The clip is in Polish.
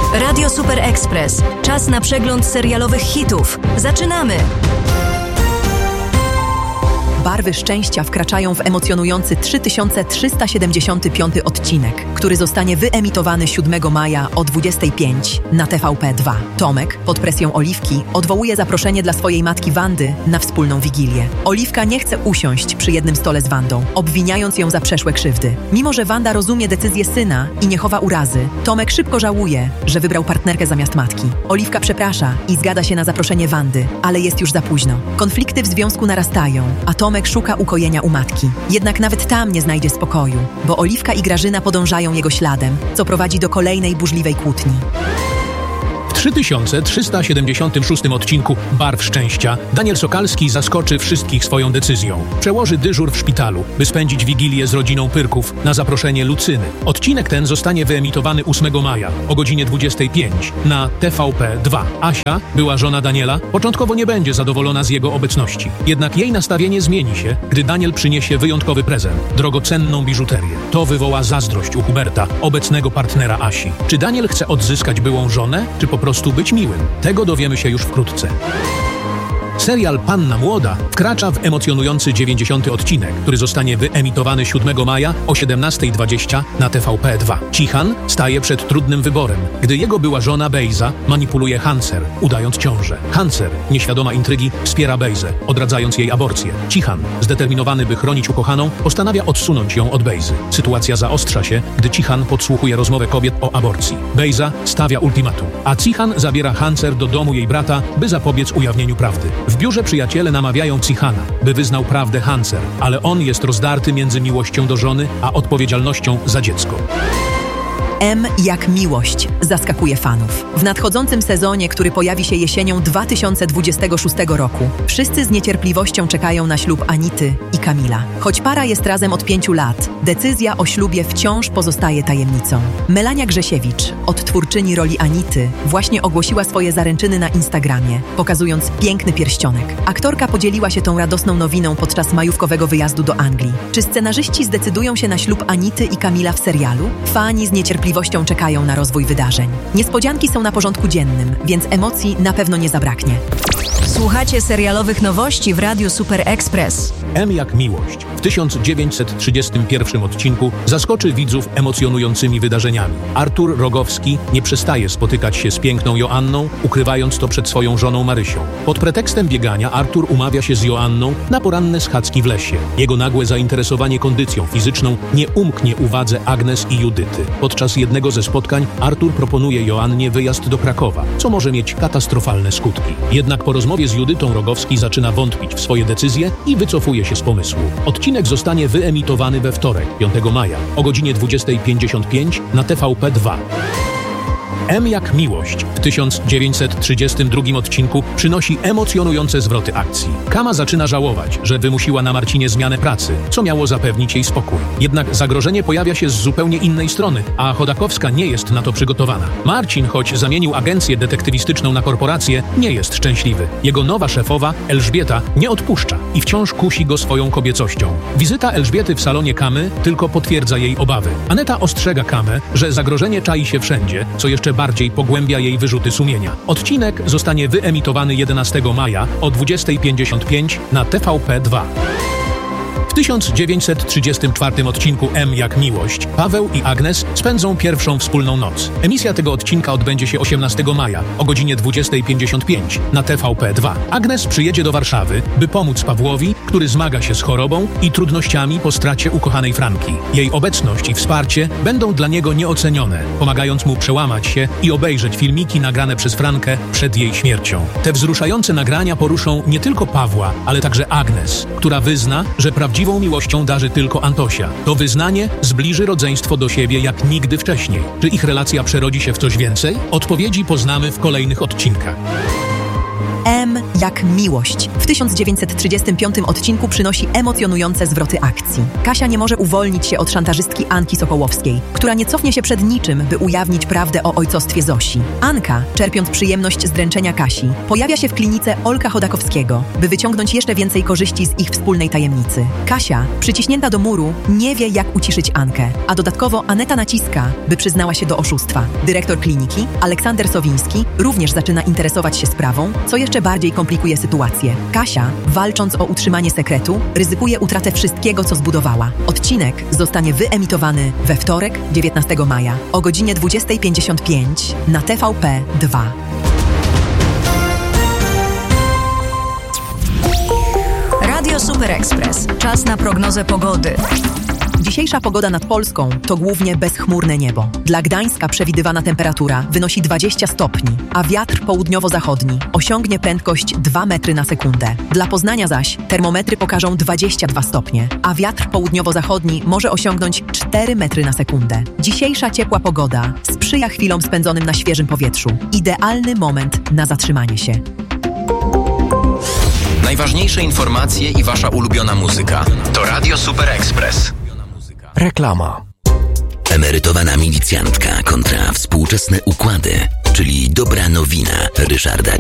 Radio Super Express. Czas na przegląd serialowych hitów. Zaczynamy! Barwy szczęścia wkraczają w emocjonujący 3375 odcinek, który zostanie wyemitowany 7 maja o 25 na TVP2. Tomek, pod presją Oliwki, odwołuje zaproszenie dla swojej matki Wandy na wspólną wigilię. Oliwka nie chce usiąść przy jednym stole z Wandą, obwiniając ją za przeszłe krzywdy. Mimo że Wanda rozumie decyzję syna i nie chowa urazy, Tomek szybko żałuje, że wybrał partnerkę zamiast matki. Oliwka przeprasza i zgadza się na zaproszenie Wandy, ale jest już za późno. Konflikty w związku narastają, a Tomek szuka ukojenia u matki. Jednak nawet tam nie znajdzie spokoju, bo Oliwka i Grażyna podążają jego śladem, co prowadzi do kolejnej burzliwej kłótni. W 3376 odcinku Barw Szczęścia Daniel Sokalski zaskoczy wszystkich swoją decyzją. Przełoży dyżur w szpitalu, by spędzić wigilię z rodziną Pyrków na zaproszenie Lucyny. Odcinek ten zostanie wyemitowany 8 maja o godzinie 25 na TVP2. Asia, była żona Daniela, początkowo nie będzie zadowolona z jego obecności. Jednak jej nastawienie zmieni się, gdy Daniel przyniesie wyjątkowy prezent, drogocenną biżuterię. To wywoła zazdrość u Huberta, obecnego partnera Asi. Czy Daniel chce odzyskać byłą żonę, czy po prostu być miłym? Tego dowiemy się już wkrótce. Serial Panna Młoda wkracza w emocjonujący 90. odcinek, który zostanie wyemitowany 7 maja o 17:20 na TVP2. Cichan staje przed trudnym wyborem, gdy jego była żona Bejza manipuluje Hanser, udając ciążę. Hanser, nieświadoma intrygi, wspiera Bejzę, odradzając jej aborcję. Cichan, zdeterminowany by chronić ukochaną, postanawia odsunąć ją od Bejzy. Sytuacja zaostrza się, gdy Cichan podsłuchuje rozmowę kobiet o aborcji. Bejza stawia ultimatum, a Cichan zabiera Hanser do domu jej brata, by zapobiec ujawnieniu prawdy. W biurze przyjaciele namawiają Cichana, by wyznał prawdę Hanser, ale on jest rozdarty między miłością do żony, a odpowiedzialnością za dziecko. M jak miłość zaskakuje fanów. W nadchodzącym sezonie, który pojawi się jesienią 2026 roku, wszyscy z niecierpliwością czekają na ślub Anity i Kamila. Choć para jest razem od 5 lat, decyzja o ślubie wciąż pozostaje tajemnicą. Melania Grzesiewicz, odtwórczyni roli Anity, właśnie ogłosiła swoje zaręczyny na Instagramie, pokazując piękny pierścionek. Aktorka podzieliła się tą radosną nowiną podczas majówkowego wyjazdu do Anglii. Czy scenarzyści zdecydują się na ślub Anity i Kamila w serialu? Fani z niecierpliwością czekają na rozwój wydarzeń. Niespodzianki są na porządku dziennym, więc emocji na pewno nie zabraknie. Słuchacie serialowych nowości w Radiu Super Express. M jak miłość w 1931 odcinku zaskoczy widzów emocjonującymi wydarzeniami. Artur Rogowski nie przestaje spotykać się z piękną Joanną, ukrywając to przed swoją żoną Marysią. Pod pretekstem biegania Artur umawia się z Joanną na poranne schadzki w lesie. Jego nagłe zainteresowanie kondycją fizyczną nie umknie uwadze Agnes i Judyty. Podczas jednego ze spotkań Artur proponuje Joannie wyjazd do Krakowa, co może mieć katastrofalne skutki. Jednak po rozmowie z Judytą Rogowski zaczyna wątpić w swoje decyzje i wycofuje się z pomysłu. Odcinek zostanie wyemitowany we wtorek, 5 maja, o godzinie 20:55 na TVP2. M jak miłość w 1932 odcinku przynosi emocjonujące zwroty akcji. Kama zaczyna żałować, że wymusiła na Marcinie zmianę pracy, co miało zapewnić jej spokój. Jednak zagrożenie pojawia się z zupełnie innej strony, a Chodakowska nie jest na to przygotowana. Marcin, choć zamienił agencję detektywistyczną na korporację, nie jest szczęśliwy. Jego nowa szefowa, Elżbieta, nie odpuszcza i wciąż kusi go swoją kobiecością. Wizyta Elżbiety w salonie Kamy tylko potwierdza jej obawy. Aneta ostrzega Kamę, że zagrożenie czai się wszędzie, co jeszcze bardziej pogłębia jej wyrzuty sumienia. Odcinek zostanie wyemitowany 11 maja o 20:55 na TVP2. W 1934 odcinku M jak miłość Paweł i Agnes spędzą pierwszą wspólną noc. Emisja tego odcinka odbędzie się 18 maja o godzinie 20:55 na TVP2. Agnes przyjedzie do Warszawy, by pomóc Pawłowi, który zmaga się z chorobą i trudnościami po stracie ukochanej Franki. Jej obecność i wsparcie będą dla niego nieocenione, pomagając mu przełamać się i obejrzeć filmiki nagrane przez Frankę przed jej śmiercią. Te wzruszające nagrania poruszą nie tylko Pawła, ale także Agnes, która wyzna, że prawdziwą miłością darzy tylko Antosia. To wyznanie zbliży rodzeństwo do siebie jak nigdy wcześniej. Czy ich relacja przerodzi się w coś więcej? Odpowiedzi poznamy w kolejnych odcinkach. M jak miłość. W 1935 odcinku przynosi emocjonujące zwroty akcji. Kasia nie może uwolnić się od szantażystki Anki Sokołowskiej, która nie cofnie się przed niczym, by ujawnić prawdę o ojcostwie Zosi. Anka, czerpiąc przyjemność z dręczenia Kasi, pojawia się w klinice Olka Chodakowskiego, by wyciągnąć jeszcze więcej korzyści z ich wspólnej tajemnicy. Kasia, przyciśnięta do muru, nie wie, jak uciszyć Ankę, a dodatkowo Aneta naciska, by przyznała się do oszustwa. Dyrektor kliniki, Aleksander Sowiński, również zaczyna interesować się sprawą, co jeszcze bardziej komplikuje sytuację. Kasia, walcząc o utrzymanie sekretu, ryzykuje utratę wszystkiego, co zbudowała. Odcinek zostanie wyemitowany we wtorek, 19 maja o godzinie 20:55 na TVP 2. Radio Super Express. Czas na prognozę pogody. Dzisiejsza pogoda nad Polską to głównie bezchmurne niebo. Dla Gdańska przewidywana temperatura wynosi 20 stopni, a wiatr południowo-zachodni osiągnie prędkość 2 metry na sekundę. Dla Poznania zaś termometry pokażą 22 stopnie, a wiatr południowo-zachodni może osiągnąć 4 metry na sekundę. Dzisiejsza ciepła pogoda sprzyja chwilom spędzonym na świeżym powietrzu. Idealny moment na zatrzymanie się. Najważniejsze informacje i wasza ulubiona muzyka to Radio Super Express. Reklama. Emerytowana milicjantka kontra współczesne układy, czyli dobra nowina Ryszarda